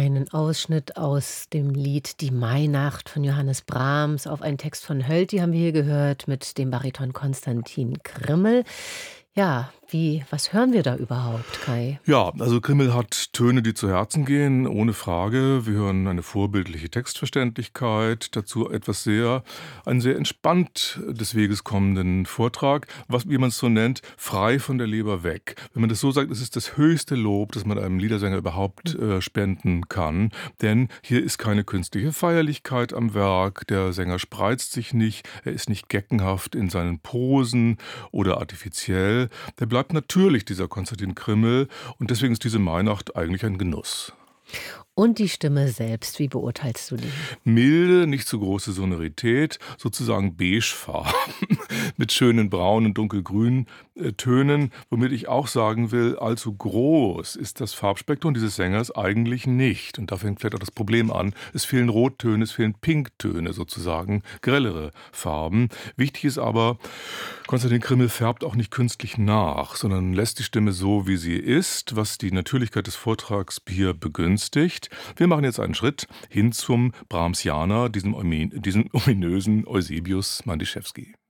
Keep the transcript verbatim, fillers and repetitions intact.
einen Ausschnitt aus dem Lied „Die Mainacht“ von Johannes Brahms auf einen Text von Hölty haben wir hier gehört mit dem Bariton Konstantin Krimmel. Ja, wie was hören wir da überhaupt, Kai? Ja, also Krimmel hat Töne, die zu Herzen gehen, ohne Frage. Wir hören eine vorbildliche Textverständlichkeit, dazu etwas sehr einen sehr entspannt des Weges kommenden Vortrag, was, wie man es so nennt, frei von der Leber weg. Wenn man das so sagt, es ist das höchste Lob, das man einem Liedersänger überhaupt äh, spenden kann, denn hier ist keine künstliche Feierlichkeit am Werk, der Sänger spreizt sich nicht, er ist nicht geckenhaft in seinen Posen oder artifiziell, der bleibt natürlich, dieser Konstantin Krimmel, und deswegen ist diese Mainacht eigentlich ein Genuss. Und die Stimme selbst, wie beurteilst du die? Milde, nicht zu große Sonorität, sozusagen beigefarben, mit schönen braunen und dunkelgrünen äh, Tönen, womit ich auch sagen will, allzu groß ist das Farbspektrum dieses Sängers eigentlich nicht. Und da fängt vielleicht auch das Problem an. Es fehlen Rottöne, es fehlen Pinktöne sozusagen, grellere Farben. Wichtig ist aber, Konstantin Krimmel färbt auch nicht künstlich nach, sondern lässt die Stimme so, wie sie ist, was die Natürlichkeit des Vortrags hier begünstigt. Wir machen jetzt einen Schritt hin zum Brahmsianer, diesem, diesem ominösen Eusebius Mandischewski.